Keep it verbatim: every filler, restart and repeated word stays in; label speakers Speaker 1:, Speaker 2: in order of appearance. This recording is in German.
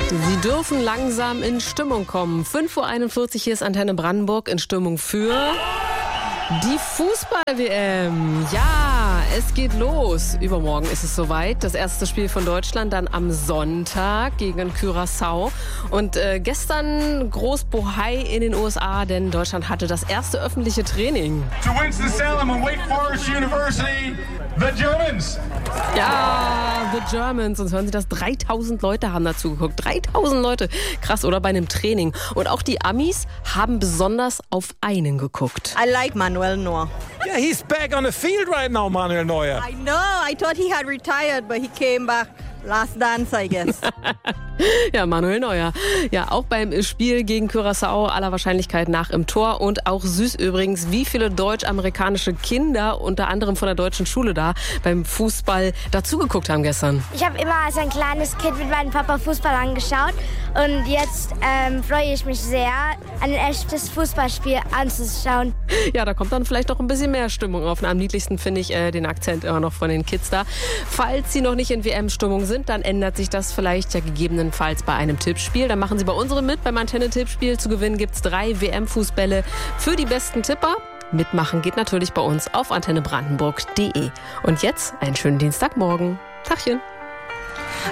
Speaker 1: Sie dürfen langsam in Stimmung kommen. fünf Uhr einundvierzig, hier ist Antenne Brandenburg in Stimmung für die Fußball-W M. Ja, es geht los. Übermorgen ist es soweit. Das erste Spiel von Deutschland dann am Sonntag gegen Curaçao. Und äh, gestern groß Bohai in den U S A, denn Deutschland hatte das erste öffentliche Training.
Speaker 2: To Winston-Salem and Wake Forest University, the Germans.
Speaker 1: Ja, the Germans. Und hören Sie das, dreitausend Leute haben dazu geguckt. dreitausend Leute. Krass, oder? Bei einem Training. Und auch die Amis haben besonders auf einen geguckt.
Speaker 3: I like Manuel Neuer.
Speaker 4: Yeah, he's back on the field right now, Manuel Neuer.
Speaker 3: I know. I thought he had retired, but he came back. Last dance, I guess.
Speaker 1: Ja, Manuel Neuer. Ja, auch beim Spiel gegen Curaçao aller Wahrscheinlichkeit nach im Tor. Und auch süß übrigens, wie viele deutsch-amerikanische Kinder, unter anderem von der deutschen Schule da, beim Fußball dazugeguckt haben gestern.
Speaker 5: Ich habe immer als ein kleines Kind mit meinem Papa Fußball angeschaut. Und jetzt ähm, freue ich mich sehr, ein echtes Fußballspiel anzuschauen.
Speaker 1: Ja, da kommt dann vielleicht auch ein bisschen mehr Stimmung auf. Und am niedlichsten finde ich äh, den Akzent immer noch von den Kids da. Falls sie noch nicht in W M-Stimmung sind, dann ändert sich das vielleicht ja gegebenenfalls bei einem Tippspiel. Dann machen Sie bei unserem mit. Beim Antenne-Tippspiel zu gewinnen gibt es drei W M-Fußbälle für die besten Tipper. Mitmachen geht natürlich bei uns auf antenne brandenburg punkt de. Und jetzt einen schönen Dienstagmorgen. Tachchen.